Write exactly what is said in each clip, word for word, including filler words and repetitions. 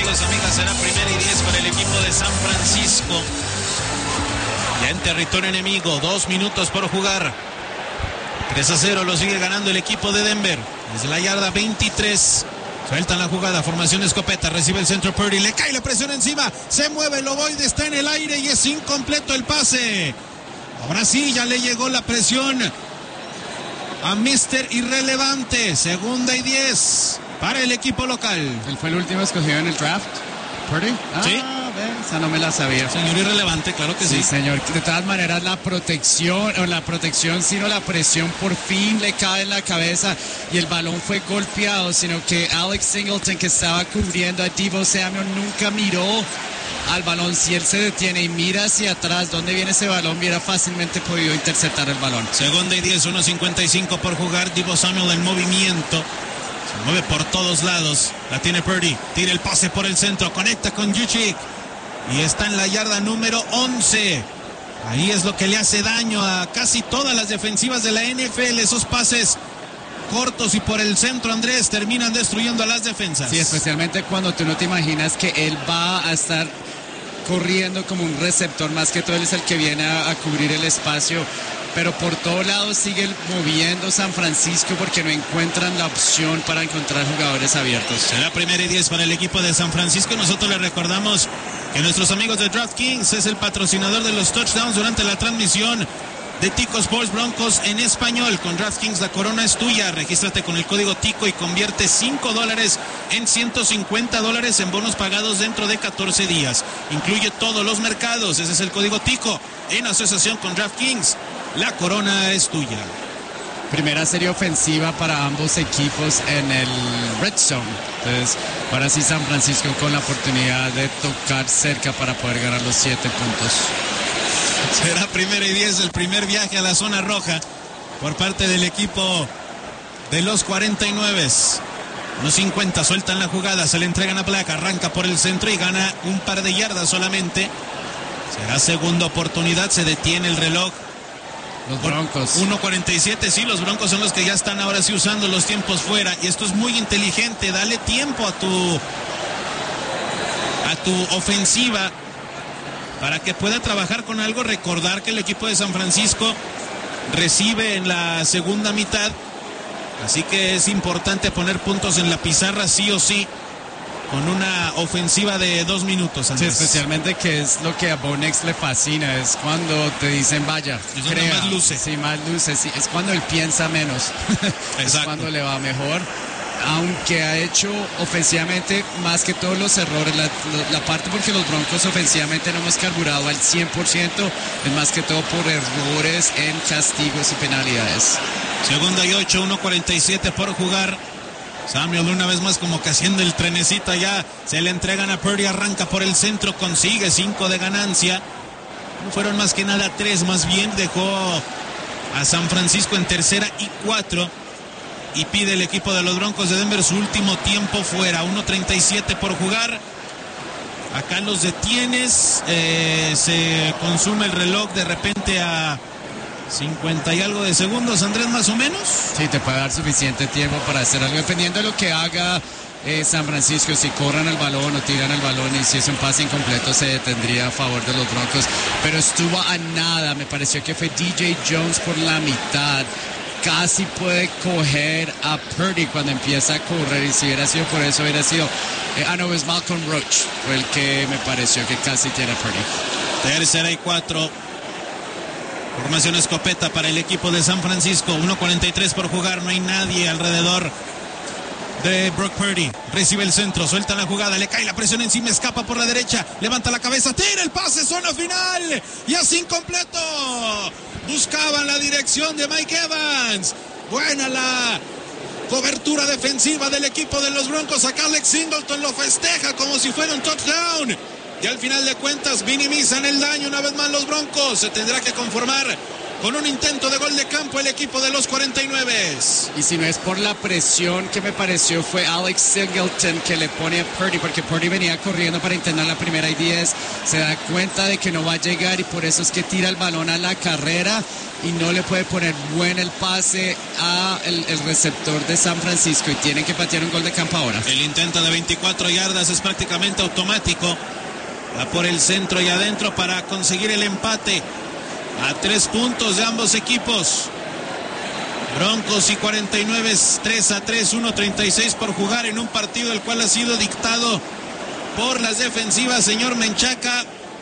amigos, amigas, será primera y diez para el equipo de San Francisco. Ya en territorio enemigo, dos minutos por jugar. tres a cero lo sigue ganando el equipo de Denver. Desde la yarda veintitrés. Sueltan la jugada, formación escopeta, recibe el centro Purdy, le cae la presión encima, se mueve el ovoide, está en el aire y es incompleto el pase. Ahora sí, ya le llegó la presión a mister Irrelevante. Segunda y diez para el equipo local. Él fue el último escogido en el draft, Purdy. Ah, sí. Ven, esa no me la sabía. Señor Irrelevante, claro que sí. Sí, señor. De todas maneras, la protección, o la protección, sino la presión por fin le cae en la cabeza y el balón fue golpeado, sino que Alex Singleton, que estaba cubriendo a Deebo Samuel, nunca miró al balón. Si él se detiene y mira hacia atrás dónde viene ese balón, hubiera fácilmente podido interceptar el balón. Segunda y diez, uno cincuenta y cinco por jugar. Deebo Samuel en movimiento. Se mueve por todos lados. La tiene Purdy. Tira el pase por el centro. Conecta con Juszczyk. Y está en la yarda número once. Ahí es lo que le hace daño a casi todas las defensivas de la N F L. Esos pases cortos y por el centro, Andrés, terminan destruyendo a las defensas. Sí, especialmente cuando tú no te imaginas que él va a estar corriendo como un receptor. Más que todo él es el que viene a, a cubrir el espacio. Pero por todos lados sigue moviendo San Francisco porque no encuentran la opción para encontrar jugadores abiertos. Será primera y diez para el equipo de San Francisco. Nosotros les recordamos que nuestros amigos de DraftKings es el patrocinador de los touchdowns durante la transmisión de Tico Sports Broncos en español. Con DraftKings la corona es tuya. Regístrate con el código Tico y convierte cinco dólares en ciento cincuenta dólares en bonos pagados dentro de catorce días. Incluye todos los mercados. Ese es el código Tico en asociación con DraftKings. La corona es tuya. Primera serie ofensiva para ambos equipos en el Red Zone. Entonces, ahora sí San Francisco con la oportunidad de tocar cerca para poder ganar los siete puntos. Será primera y diez, el primer viaje a la zona roja por parte del equipo de los cuarenta y nueve. Los cincuenta sueltan la jugada, se le entregan a Black, arranca por el centro y gana un par de yardas solamente. Será segunda oportunidad, se detiene el reloj. Los Broncos. uno cuarenta y siete, sí, los Broncos son los que ya están ahora sí usando los tiempos fuera. Y esto es muy inteligente, dale tiempo a tu a tu ofensiva para que pueda trabajar con algo. Recordar que el equipo de San Francisco recibe en la segunda mitad, así que es importante poner puntos en la pizarra sí o sí con una ofensiva de dos minutos. Sí, especialmente que es lo que a Bonex le fascina, es cuando te dicen vaya, es donde crea, más luce. Sí, más luce, sí, es cuando él piensa menos. Es cuando le va mejor. Aunque ha hecho ofensivamente más que todos los errores, la, la parte porque los Broncos ofensivamente no hemos carburado al cien por ciento, es más que todo por errores en castigos y penalidades. Segunda y ocho, uno cuarenta y siete por jugar. Samuel una vez más como que haciendo el trenecito allá, se le entregan a Purdy, arranca por el centro, consigue cinco de ganancia. No fueron más que nada tres, más bien dejó a San Francisco en tercera y cuatro. Y pide el equipo de los Broncos de Denver su último tiempo fuera. uno treinta y siete por jugar. Acá los detienes. Eh, se consume el reloj de repente a cincuenta y algo de segundos, Andrés, más o menos. Sí, te puede dar suficiente tiempo para hacer algo, dependiendo de lo que haga eh, San Francisco. Si corran el balón o tiran el balón, y si es un pase incompleto, se detendría a favor de los Broncos. Pero estuvo a nada. Me pareció que fue D J Jones por la mitad. Casi puede coger a Purdy cuando empieza a correr, y si hubiera sido por eso, hubiera sido eh, ah no, es Malcolm Roach fue el que me pareció que casi tiene a Purdy. Tercera y cuatro. Formación escopeta para el equipo de San Francisco. uno cuarenta y tres por jugar, no hay nadie alrededor de Brock Purdy. Recibe el centro, suelta la jugada, le cae la presión encima, escapa por la derecha, levanta la cabeza, tira el pase, zona final y es incompleto. Buscaban la dirección de Mike Evans. Buena la cobertura defensiva del equipo de los Broncos. Acá Alex Singleton lo festeja como si fuera un touchdown. Y al final de cuentas minimizan el daño una vez más los Broncos. Se tendrá que conformar con un intento de gol de campo el equipo de los cuarenta y nueve. Y si no es por la presión que me pareció fue Alex Singleton que le pone a Purdy, porque Purdy venía corriendo para intentar la primera y diez, se da cuenta de que no va a llegar y por eso es que tira el balón a la carrera y no le puede poner buen el pase a el, el receptor de San Francisco y tienen que patear un gol de campo ahora. El intento de veinticuatro yardas es prácticamente automático. Va por el centro y adentro para conseguir el empate a tres puntos de ambos equipos. Broncos y cuarenta y nueve, tres a tres, uno treinta y seis por jugar en un partido el cual ha sido dictado por las defensivas, señor Menchaca.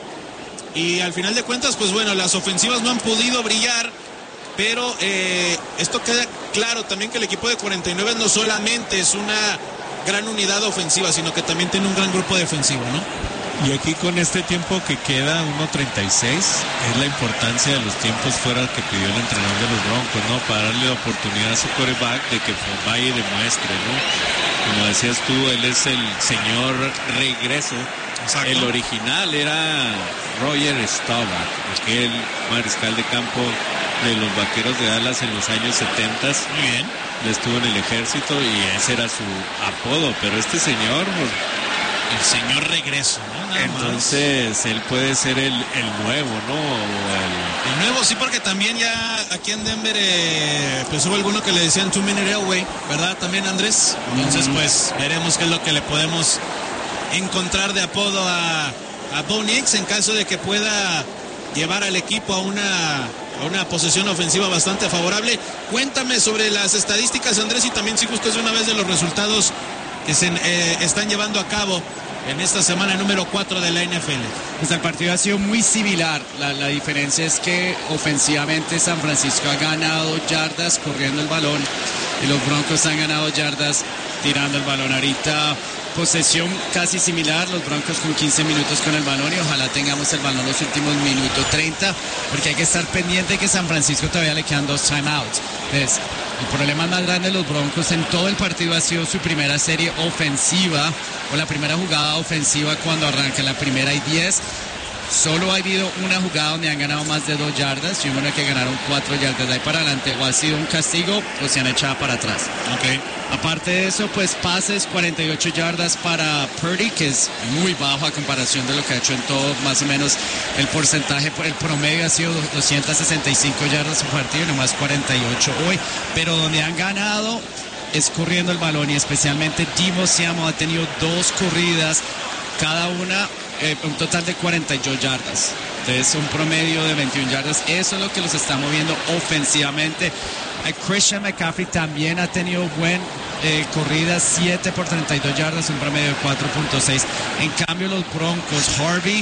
Y al final de cuentas, pues bueno, las ofensivas no han podido brillar, pero eh, esto queda claro también que el equipo de cuarenta y nueve no solamente es una gran unidad ofensiva, sino que también tiene un gran grupo defensivo, ¿no? Y aquí con este tiempo que queda, uno treinta y seis, es la importancia de los tiempos fuera que pidió el entrenador de los Broncos, ¿no? Para darle la oportunidad a su quarterback de que vaya y demuestre, ¿no? Como decías tú, él es el señor regreso. Exacto. El original era Roger Staubach, aquel mariscal de campo de los Vaqueros de Dallas en los años setenta. Muy bien. Él estuvo en el ejército y ese era su apodo, pero este señor... Pues, el señor regreso, ¿no? Nada Entonces más. Él puede ser el, el nuevo, ¿no? El... el nuevo, sí, porque también ya aquí en Denver eh, pues hubo alguno que le decían two minute away, ¿verdad? También, Andrés. Entonces, mm. pues veremos qué es lo que le podemos encontrar de apodo a, a Bo Nix en caso de que pueda llevar al equipo a una, a una posesión ofensiva bastante favorable. Cuéntame sobre las estadísticas, Andrés, y también si gustas de una vez de los resultados que se eh, están llevando a cabo en esta semana número cuatro de la N F L. Pues el partido ha sido muy similar. La, la diferencia es que ofensivamente San Francisco ha ganado yardas corriendo el balón y los Broncos han ganado yardas tirando el balón. Ahorita posesión casi similar, los Broncos con quince minutos con el balón y ojalá tengamos el balón los últimos minutos treinta, porque hay que estar pendiente de que San Francisco todavía le quedan dos timeouts. Entonces, el problema más grande de los Broncos en todo el partido ha sido su primera serie ofensiva o la primera jugada ofensiva cuando arranca la primera y diez. Solo ha habido una jugada donde han ganado más de dos yardas y una que ganaron cuatro yardas de ahí para adelante. O ha sido un castigo o se han echado para atrás. Okay. Aparte de eso, pues pases, cuarenta y ocho yardas para Purdy, que es muy bajo a comparación de lo que ha hecho en todo, más o menos el porcentaje, el promedio ha sido doscientas sesenta y cinco yardas por partido, nomás cuarenta y ocho hoy. Pero donde han ganado es corriendo el balón y especialmente Deebo Samuel ha tenido dos corridas, cada una eh, un total de cuarenta y dos yardas. Entonces un promedio de veintiuna yardas. Eso es lo que los está moviendo ofensivamente. Eh, Christian McCaffrey también ha tenido buen eh, corrida, siete por treinta y dos yardas, un promedio de cuatro punto seis. En cambio los Broncos, Harvey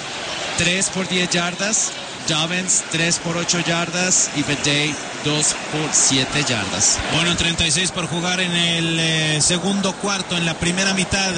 tres por diez yardas, Dobbins tres por ocho yardas y Bidet dos por siete yardas. Bueno, treinta y seis por jugar en el eh, segundo cuarto, en la primera mitad.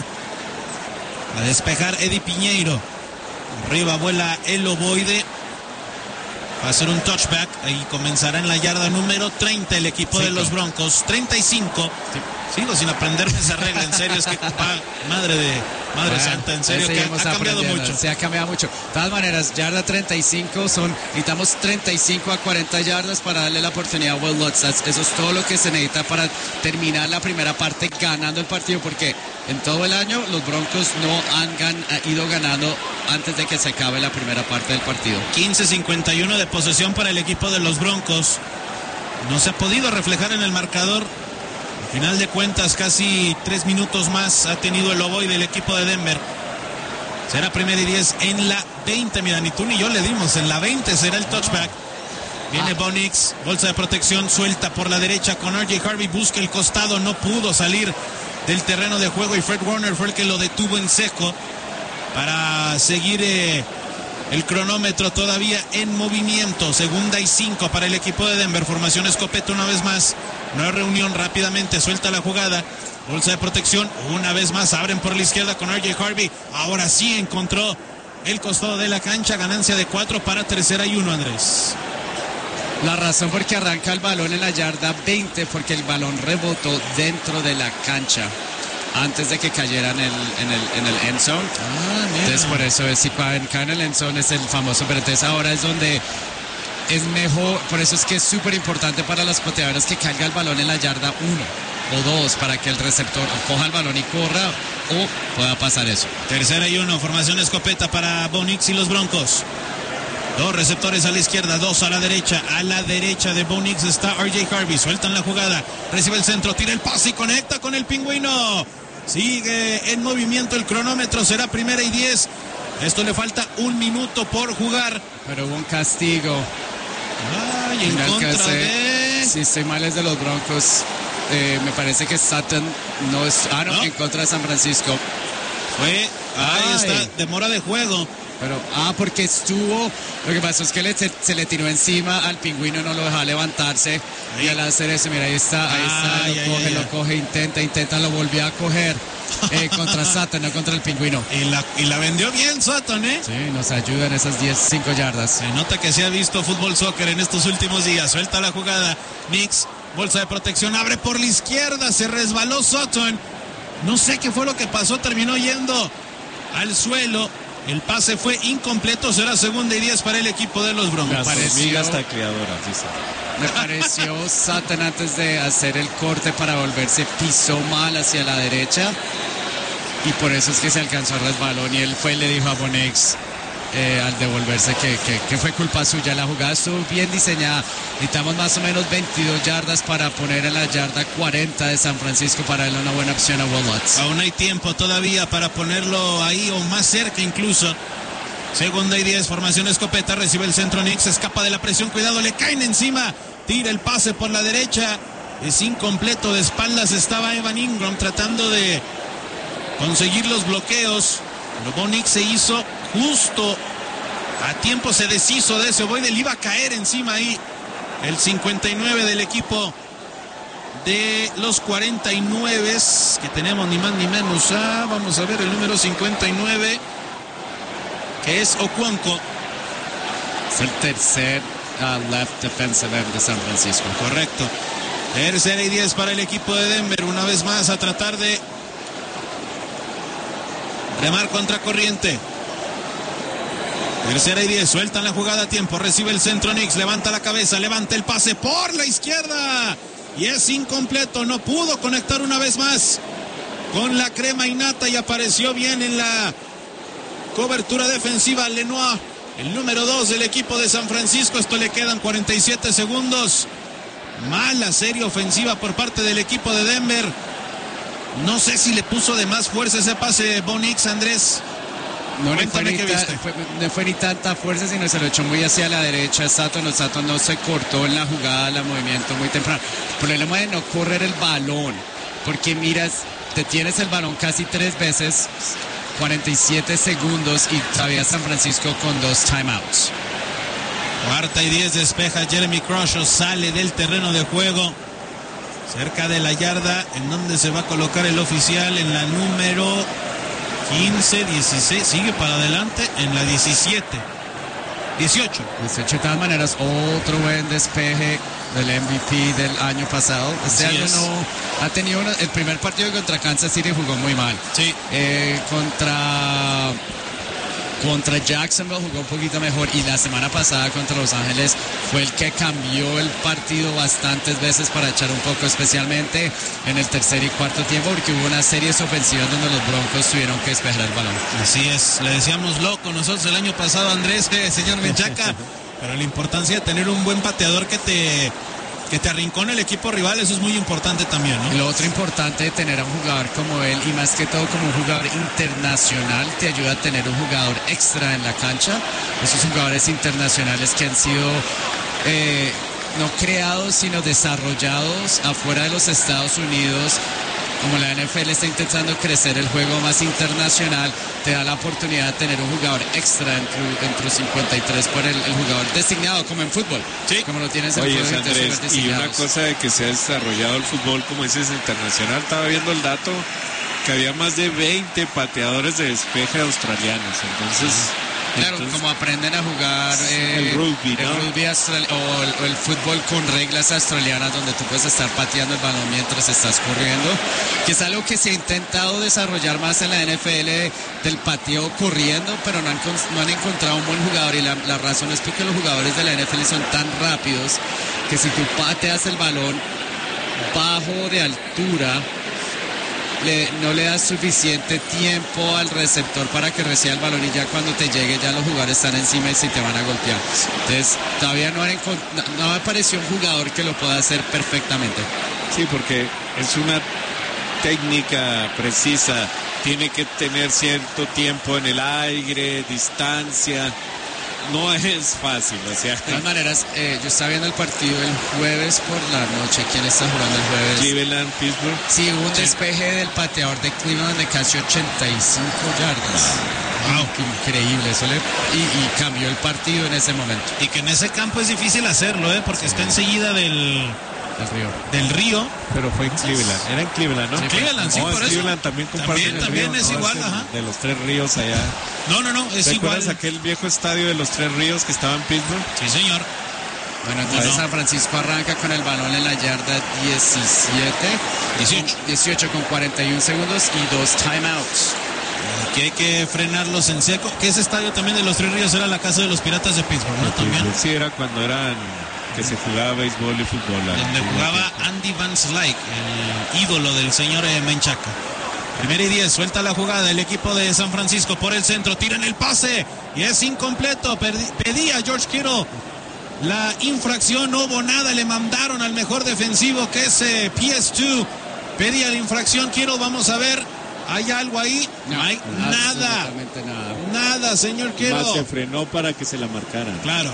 A despejar Eddie Piñeiro. Arriba vuela el ovoide. Va a ser un touchback. Ahí comenzará en la yarda número treinta el equipo Cinco. de los Broncos. treinta y cinco. Sí. Sigo sin aprenderme esa regla. En serio, es que pa, madre de madre bueno, santa, en serio, que ha, ha cambiado mucho. Se ha cambiado mucho. De todas maneras, yarda treinta y cinco son, necesitamos treinta y cinco a cuarenta yardas para darle la oportunidad a Will Lutz. Eso es todo lo que se necesita para terminar la primera parte ganando el partido, porque en todo el año los Broncos no han gan, ido ganando antes de que se acabe la primera parte del partido. quince cincuenta y uno de posesión para el equipo de los Broncos. No se ha podido reflejar en el marcador. Al final de cuentas, casi tres minutos más ha tenido el ovoide del equipo de Denver. Será primera y diez en la veinte. Mira, ni tú ni yo le dimos. En la veinte será el touchback. Viene ah. Bo Nix, bolsa de protección, suelta por la derecha con R J Harvey. Busca el costado, no pudo salir del terreno de juego y Fred Warner fue el que lo detuvo en seco para seguir eh, el cronómetro todavía en movimiento. Segunda y cinco para el equipo de Denver. Formación escopeta una vez más. Nueva reunión, rápidamente suelta la jugada. Bolsa de protección, una vez más abren por la izquierda con R J Harvey. Ahora sí encontró el costado de la cancha. Ganancia de cuatro para tercera y uno, Andrés. La razón por que arranca el balón en la yarda veinte, porque el balón rebotó dentro de la cancha antes de que cayera en el, en el, en el end zone. Ah, entonces por eso es, si cae en el end zone es el famoso, pero entonces ahora es donde es mejor, por eso es que es súper importante para las pateadoras que caiga el balón en la yarda uno o dos para que el receptor coja el balón y corra o pueda pasar eso. Tercera y uno, formación escopeta para Bo Nix y los Broncos. Dos receptores a la izquierda, dos a la derecha. A la derecha de Bo Nix está R J Harvey. Sueltan la jugada, recibe el centro, tira el pase y conecta con el pingüino. Sigue en movimiento el cronómetro, será primera y diez. Esto le falta un minuto por jugar. Pero hubo un castigo. Ay, en contra de... Si estoy mal es de los Broncos. Eh, me parece que Sutton no es... Ah, no, ¿No? en contra de San Francisco. Fue, ahí Ay. está, demora de juego. Pero, ah, porque estuvo, lo que pasó es que le, se, se le tiró encima al pingüino, no lo dejaba levantarse. Ahí. Y al hacer eso, mira, ahí está, ahí está, Ay, lo ay, coge, ay, lo ay. coge, intenta, intenta, lo volvió a coger eh, contra Sutton, no contra el pingüino. Y la, y la vendió bien Sutton, ¿eh? Sí, nos ayuda en esas diez, cinco yardas. Se nota que se ha visto fútbol soccer en estos últimos días. Suelta la jugada. Nix, bolsa de protección, abre por la izquierda. Se resbaló Sutton. No sé qué fue lo que pasó. Terminó yendo al suelo. El pase fue incompleto. Será segunda y diez para el equipo de los Broncos. Las pareció- hormigas tacleadoras, dice. Me pareció Sutton antes de hacer el corte para volverse, pisó mal hacia la derecha. Y por eso es que se alcanzó el resbalón. Y él fue y le dijo a Bo Nix eh, al devolverse que, que, que fue culpa suya. La jugada estuvo bien diseñada. Necesitamos más o menos veintidós yardas para poner en la yarda cuarenta de San Francisco para darle una buena opción a Will Lutz. Aún hay tiempo todavía para ponerlo ahí o más cerca incluso. Segunda y diez, formación escopeta, recibe el centro Nix, escapa de la presión, cuidado, le caen encima, tira el pase por la derecha, es incompleto, de espaldas estaba Evan Ingram tratando de conseguir los bloqueos, pero Bo Nix se hizo justo a tiempo, se deshizo de ese ovoide, le iba a caer encima ahí el cincuenta y nueve del equipo de los cuarenta y nueve que tenemos ni más ni menos a, vamos a ver el número cincuenta y nueve, que es Okonkwo. Es el tercer uh, left defensive end de San Francisco. Correcto. Tercera y diez para el equipo de Denver. Una vez más a tratar de remar contra corriente. Tercera y diez. Sueltan la jugada a tiempo. Recibe el centro Nix. Levanta la cabeza. Levanta el pase por la izquierda. Y es incompleto. No pudo conectar una vez más con la crema innata. Y apareció bien en la cobertura defensiva Lenoir, el número dos del equipo de San Francisco. Esto le quedan cuarenta y siete segundos. Mala serie ofensiva por parte del equipo de Denver. No sé si le puso de más fuerza ese pase Bo Nix, Andrés. No le fue Cuéntame ni, qué ta- viste. fue- no fue ni tanta fuerza, sino se lo echó muy hacia la derecha. Sutton, Sutton no se cortó en la jugada, el movimiento muy temprano. El problema de no correr el balón, porque miras, te tienes el balón casi tres veces, cuarenta y siete segundos y todavía San Francisco con dos timeouts. Cuarta y diez, despeja Jeremy Croshaw, sale del terreno de juego. Cerca de la yarda, en donde se va a colocar el oficial, en la número quince, dieciséis, sigue para adelante, en la diecisiete, dieciocho. dieciocho, de todas maneras, otro buen despeje del M V P del año pasado. Este Así año es. no ha tenido una- el primer partido contra Kansas City jugó muy mal. Sí. Eh, contra contra Jacksonville jugó un poquito mejor y la semana pasada contra Los Ángeles fue el que cambió el partido bastantes veces para echar un poco, especialmente en el tercer y cuarto tiempo, porque hubo unas series ofensivas donde los Broncos tuvieron que despejar el balón. Así es, le decíamos loco nosotros el año pasado, Andrés, eh, señor Menchaca, pero la importancia de tener un buen pateador que te, que te arrincone el equipo rival, eso es muy importante también, Y ¿no? lo otro importante de tener a un jugador como él, y más que todo como un jugador internacional, te ayuda a tener un jugador extra en la cancha. Esos jugadores internacionales que han sido eh, no creados, sino desarrollados afuera de los Estados Unidos. Como la N F L está intentando crecer el juego más internacional, te da la oportunidad de tener un jugador extra entre, entre cincuenta y tres por el, el jugador designado, como en fútbol. Sí. Como lo tienes en Oye, fútbol, Andrés, tienes y una designados. cosa de que se ha desarrollado el fútbol, como dices, internacional, estaba viendo el dato que había más de veinte pateadores de despeje australianos, entonces Claro, Entonces, como aprenden a jugar eh, el rugby, ¿no? el rugby astral- o, el, o el fútbol con reglas australianas donde tú puedes estar pateando el balón mientras estás corriendo, que es algo que se ha intentado desarrollar más en la N F L del pateo corriendo, pero no han, no han encontrado un buen jugador y la, la razón es porque los jugadores de la N F L son tan rápidos que si tú pateas el balón bajo de altura, Le, no le das suficiente tiempo al receptor para que reciba el balón y ya cuando te llegue ya los jugadores están encima y se te van a golpear. Entonces todavía no, han no, no me pareció un jugador que lo pueda hacer perfectamente. Sí, porque es una técnica precisa, tiene que tener cierto tiempo en el aire, distancia. No es fácil, o sea. De todas maneras, eh, yo estaba viendo el partido el jueves por la noche. ¿Quién está jugando el jueves? Cleveland, Pittsburgh. Sí, hubo un despeje del pateador de Cleveland de casi ochenta y cinco yardas. Wow, qué increíble. Eso le, y, y cambió el partido en ese momento. Y que en ese campo es difícil hacerlo, ¿eh? Porque sí. Está enseguida del... Del río. Del río. Pero fue en Cleveland. Era en Cleveland, ¿no? Sí, Cleveland, sí, no, por en eso. Cleveland también comparten También, el también río, es ¿no? igual, es ajá. De los Tres Ríos allá. No, no, no, es ¿Te igual. acuerdas aquel viejo estadio de los Tres Ríos que estaba en Pittsburgh? Sí, señor. Bueno, entonces Bueno. San Francisco arranca con el balón en la yarda diecisiete. dieciocho. dieciocho con cuarenta y un segundos y dos timeouts. Aquí hay que frenarlos en seco. Que ese estadio también de los Tres Ríos era la casa de los Piratas de Pittsburgh, ¿no? También. Sí, era cuando eran que se jugaba béisbol y fútbol. Donde jugaba Andy Van Slyke, el ídolo del señor eh, Menchaca. Primera y diez, suelta la jugada el equipo de San Francisco por el centro, tiran el pase y es incompleto. Perdi- pedía George Kittle la infracción, no hubo nada, le mandaron al mejor defensivo que es eh, P S dos. Pedía la infracción Kittle, vamos a ver, ¿hay algo ahí? No, hay nada, absolutamente nada. nada, señor Más Kittle. se frenó para que se la marcaran. Claro.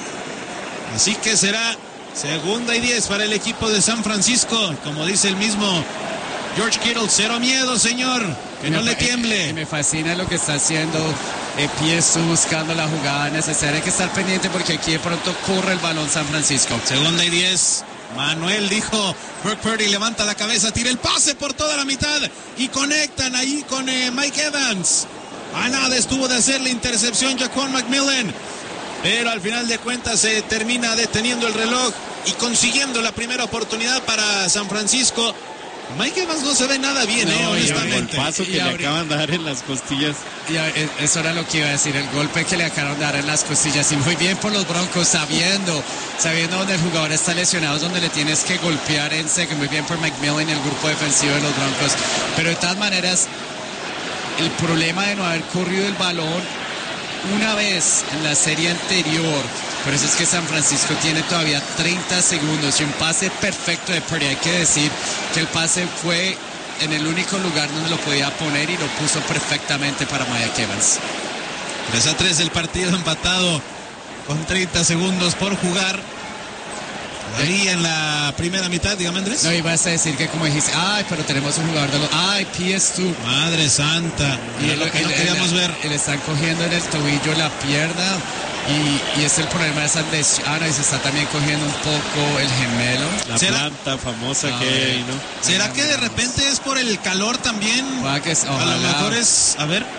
Así que será segunda y diez para el equipo de San Francisco. Como dice el mismo George Kittle, cero miedo, señor. Que no le tiemble. Y me fascina lo que está haciendo eh, P S dos buscando la jugada necesaria. Hay que estar pendiente porque aquí de pronto corre el balón San Francisco. Segunda y diez. Manuel dijo, Brock Purdy levanta la cabeza, tira el pase por toda la mitad y conectan ahí con eh, Mike Evans. A nada estuvo de hacer la intercepción Jaquan McMillan. Pero al final de cuentas se termina deteniendo el reloj y consiguiendo la primera oportunidad para San Francisco. Mike Evans no se ve nada bien, No, eh, y honestamente. El paso que Y le ahorita- acaban de dar en las costillas. Y a- e- eso era lo que iba a decir, el golpe que le acabaron de dar en las costillas. Y muy bien por los Broncos, sabiendo, sabiendo dónde el jugador está lesionado, donde le tienes que golpear en seco. Muy bien por McMillan y el grupo defensivo de los Broncos. Pero de todas maneras, el problema de no haber corrido el balón una vez en la serie anterior, por eso es que San Francisco tiene todavía treinta segundos y un pase perfecto de Purdy. Hay que decir que el pase fue en el único lugar donde lo podía poner y lo puso perfectamente para Mike Evans. tres a tres el partido empatado con treinta segundos por jugar. Todavía en la primera mitad, dígame Andrés. No, ibas a decir que como dijiste, ay, pero tenemos un jugador de los... Ay, P S dos. Madre santa. Y Y él- lo que no él- queríamos él- ver. Le están cogiendo en el tobillo la pierna y, y es el problema de esas lesiones. Ah, no, y se está también cogiendo un poco el gemelo. La ¿Será? planta famosa A que ver. hay, ¿no? ¿Será que de repente es por el calor también? Pueda que es- A lo ojalá. mejor es, a ver,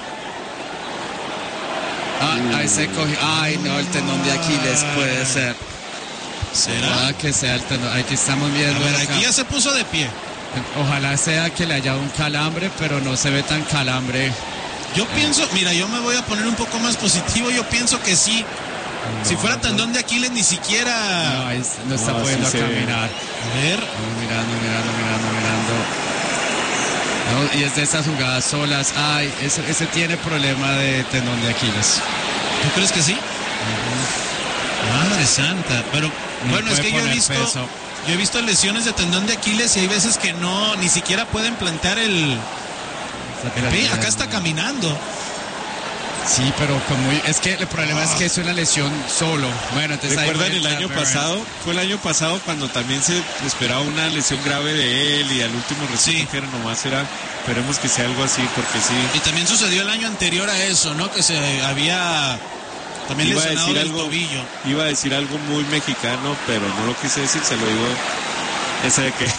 Ah, ahí se cogió. Ay, no, el tendón de Aquiles puede ser. ¿será? Ojalá que sea el tendón. Aquí estamos A viendo. ver, acá. aquí ya se puso de pie. Ojalá sea que le haya dado un calambre, pero no se ve tan calambre. Yo pienso, mira, yo me voy a poner un poco más positivo. Yo pienso que sí. Si fuera tendón de Aquiles, ni No, siquiera. ahí no está No, pudiendo sí se ve. caminar. A ver, No, mirando, mirando, mirando, mirando. No, y es de esas jugadas solas. Ay, ese, ese tiene problema de tendón de Aquiles. ¿tú crees que sí? Madre santa. Pero No bueno, es puede que yo he poner visto. peso. Yo he visto lesiones de tendón de Aquiles y hay veces que no, ni siquiera pueden plantear el, el pie. Acá está caminando. Sí, pero como es que el problema es que es una lesión solo. Bueno, entonces ahí ¿Recuerdan puede el entrar año Burns. pasado? Fue el año pasado cuando también se esperaba una lesión grave de él y al último recién Sí. dijeron nomás era, esperemos que sea algo así porque sí. Y también sucedió el año anterior a eso, ¿no? Que se había también Iba a lesionado decir del algo, tobillo. iba a decir algo muy mexicano, pero no lo quise decir, se lo digo ese de que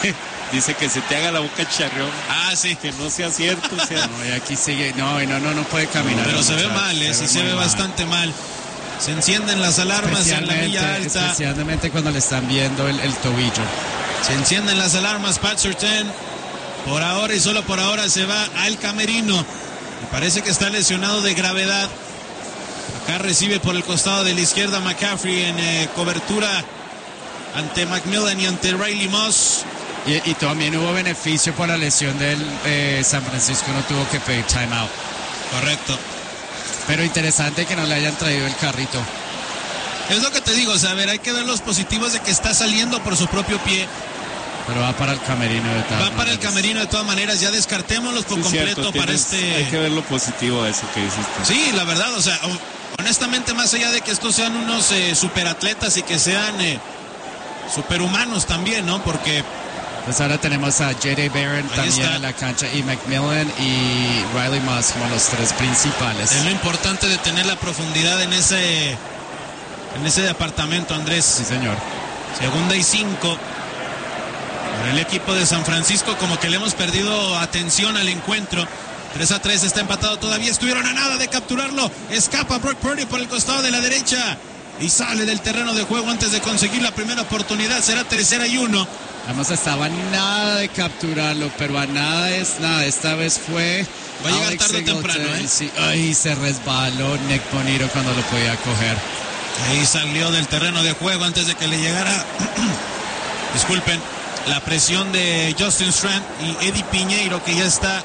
dice que se te haga la boca charrión. Ah, sí. Que no sea cierto. O sea. No, y aquí sigue, no, y no, no, no puede caminar. Pero se ve muchacho, mal, ¿eh? Sí se ve muy mal. bastante mal. Se encienden las alarmas en la milla alta. Especialmente cuando le están viendo el, el tobillo. Se encienden las alarmas. Pat Surtain, por ahora y solo por ahora, se va al camerino. Me parece que está lesionado de gravedad. Acá recibe por el costado de la izquierda McCaffrey en eh, cobertura ante McMillan y ante Riley Moss. Y, y también hubo beneficio por la lesión del eh, San Francisco, no tuvo que pedir timeout. Correcto. Pero interesante que no le hayan traído el carrito. Es lo que te digo, o sea, a ver, hay que ver los positivos de que está saliendo por su propio pie. Pero va para el camerino de todas Va maneras. para el camerino de todas maneras, ya descartémoslos por Sí, completo cierto, para tienes, este... Hay que ver lo positivo de eso que dices tú. Sí, la verdad, o sea, honestamente, más allá de que estos sean unos eh, superatletas y que sean eh, superhumanos también, ¿no? Porque... Pues ahora tenemos a J D Barron también está. en la cancha y McMillan y Riley Moss como los tres principales. Es lo importante de tener la profundidad en ese en ese departamento, Andrés. Sí, señor. Segunda y cinco. Para el equipo de San Francisco, como que le hemos perdido atención al encuentro. tres a tres, está empatado todavía. Estuvieron a nada de capturarlo. Escapa Brock Purdy por el costado de la derecha y sale del terreno de juego antes de conseguir la primera oportunidad. Será tercera y uno. Hemos estado a nada de capturarlo, pero a nada es nada. Esta vez fue. Va a llegar Alex tarde o Singleton, temprano, ¿eh? Sí, ay, se resbaló Nick Bonito cuando lo podía coger. Ahí salió del terreno de juego antes de que le llegara, disculpen, la presión de Justin Strand y Eddie Piñeiro, que ya está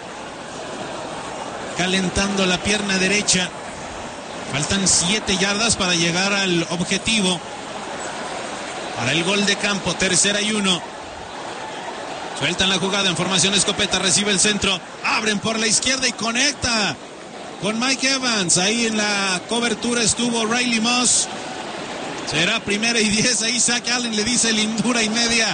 calentando la pierna derecha. Faltan siete yardas para llegar al objetivo. Para el gol de campo, tercera y uno. Sueltan la jugada en formación escopeta, recibe el centro, abren por la izquierda y conecta con Mike Evans. Ahí en la cobertura estuvo Riley Moss. Será primera y diez. Ahí Zach Allen le dice lindura y media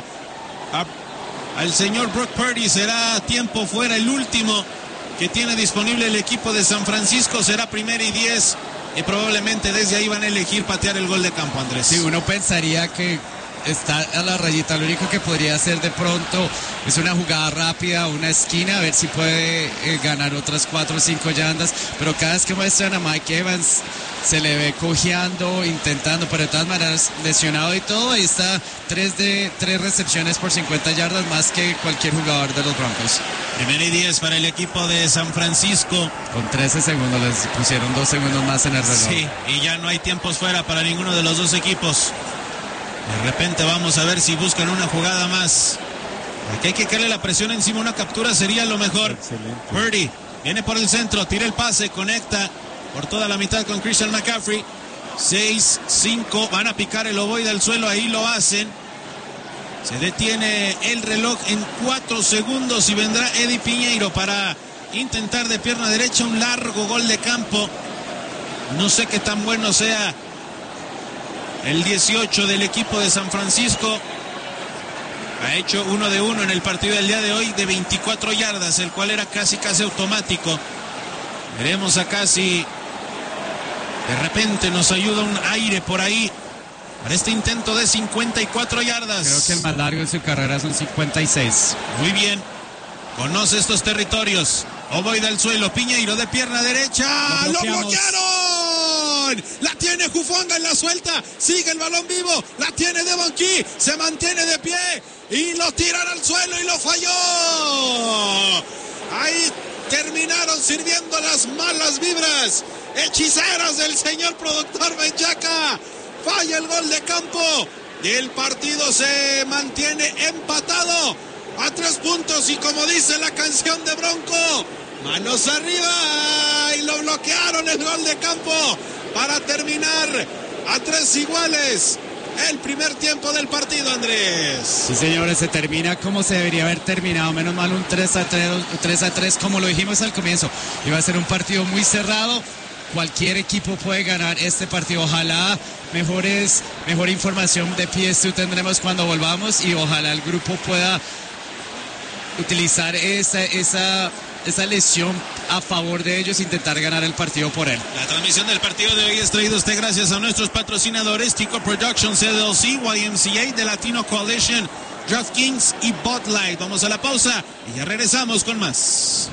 a, al señor Brock Purdy. Será tiempo fuera, el último que tiene disponible el equipo de San Francisco. Será primera y diez. Y probablemente desde ahí van a elegir patear el gol de campo, Andrés. Sí, uno pensaría que está a la rayita. Lo único que podría hacer de pronto es una jugada rápida, una esquina, a ver si puede eh, ganar otras cuatro o cinco yardas. Pero cada vez que muestran a Mike Evans se le ve cojeando, intentando, pero de todas maneras lesionado y todo. Ahí está, tres de tres recepciones por cincuenta yardas, más que cualquier jugador de los Broncos. Primera y diez para el equipo de San Francisco. Con trece segundos, les pusieron dos segundos más en el reloj. Sí, y ya no hay tiempos fuera para ninguno de los dos equipos. De repente vamos a ver si buscan una jugada más. Aquí hay que caerle la presión encima, una captura sería lo mejor. Excelente. Purdy viene por el centro, tira el pase, conecta por toda la mitad con Christian McCaffrey. seis cinco, van a picar el ovoide al suelo, ahí lo hacen. Se detiene el reloj en cuatro segundos y vendrá Eddie Piñeiro para intentar de pierna derecha un largo gol de campo. No sé qué tan bueno sea el dieciocho del equipo de San Francisco. Ha hecho uno de uno en el partido del día de hoy de veinticuatro yardas, el cual era casi casi automático. Veremos acá si de repente nos ayuda un aire por ahí para este intento de cincuenta y cuatro yardas. Creo que el más largo de su carrera son cincuenta y seis. Muy bien. Conoce estos territorios. Ovoide al suelo. Piñeiro de pierna derecha. Lo ¡Lo bloqueamos. bloquearon! La tiene Hufanga en la suelta. Sigue el balón vivo. La tiene Devon Key. Se mantiene de pie. Y lo tiran al suelo y lo falló. Ahí terminaron sirviendo las malas vibras hechiceras del señor productor Menchaca. Falla el gol de campo. Y el partido se mantiene empatado a tres puntos. Y como dice la canción de Bronco, manos arriba. Y lo bloquearon el gol de campo para terminar a tres iguales el primer tiempo del partido, Andrés. Sí, señores, se termina como se debería haber terminado. Menos mal un tres a tres, tres a tres, como lo dijimos al comienzo. Iba a ser un partido muy cerrado. Cualquier equipo puede ganar este partido. Ojalá mejores, mejor información de P S dos tendremos cuando volvamos y ojalá el grupo pueda utilizar esa, esa, esa lesión a favor de ellos, intentar ganar el partido por él. La transmisión del partido de hoy es traído a usted gracias a nuestros patrocinadores Tico Productions L L C, Y M C A, The Latino Coalition, DraftKings y Bud Light. Vamos a la pausa y ya regresamos con más.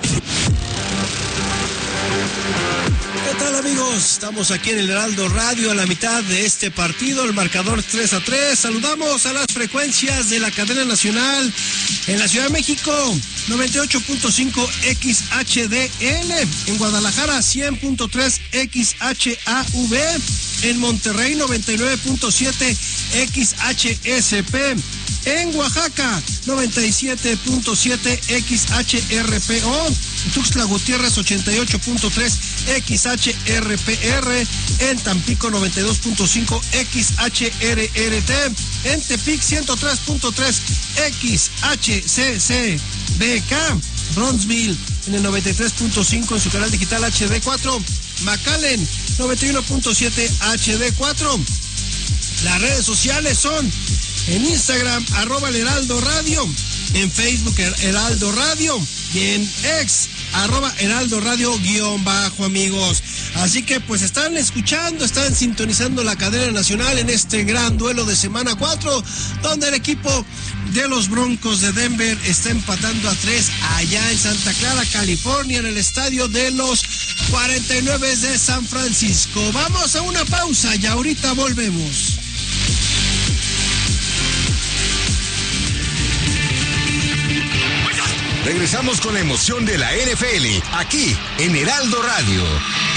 ¿Qué tal, amigos? Estamos aquí en el Heraldo Radio a la mitad de este partido, el marcador tres a tres. Saludamos a las frecuencias de la cadena nacional en la Ciudad de México, noventa y ocho punto cinco X H D L, en Guadalajara cien punto tres X H A V, en Monterrey noventa y nueve punto siete X H S P, en Oaxaca noventa y siete punto siete X H R P O, en Tuxtla Gutiérrez ochenta y ocho punto tres X H R P R, en Tampico noventa y dos punto cinco X H R R T, en Tepic ciento tres punto tres X H C C B K, Bronzeville en el noventa y tres punto cinco en su canal digital H D cuatro, McAllen noventa y uno punto siete H D cuatro. Las redes sociales son en Instagram, arroba el Heraldo Radio, en Facebook, el Heraldo Radio, y en X, arroba Heraldo Radio guión bajo, amigos. Así que pues están escuchando, están sintonizando la cadena nacional en este gran duelo de semana cuatro, donde el equipo de los Broncos de Denver está empatando a tres allá en Santa Clara, California, en el estadio de los cuarenta y nueve de San Francisco. Vamos a una pausa y ahorita volvemos. Regresamos con la emoción de la N F L, aquí en Heraldo Radio.